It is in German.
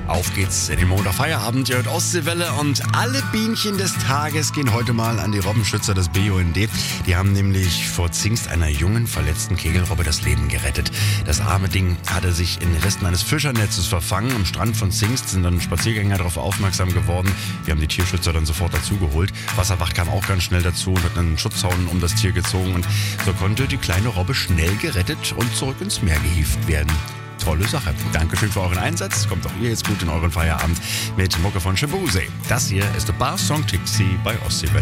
Auf geht's in den Montagfeierabend. Ihr hört Ostseewelle und alle Bienchen des Tages gehen heute mal an die Robbenschützer des BUND. Die haben nämlich vor Zingst einer jungen, verletzten Kegelrobbe das Leben gerettet. Das arme Ding hatte sich in den Resten eines Fischernetzes verfangen. Am Strand von Zingst sind dann Spaziergänger darauf aufmerksam geworden. Die haben die Tierschützer dann sofort dazugeholt. Wasserwacht kam auch ganz schnell dazu und hat einen Schutzzaun um das Tier gezogen. Und so konnte die kleine Robbe schnell gerettet und zurück ins Meer gehievt werden. Tolle Sache. Dankeschön für euren Einsatz. Kommt auch ihr jetzt gut in euren Feierabend mit Mucke von Shebuse. Das hier ist The Bar Song Tipsy bei Ostseewelle.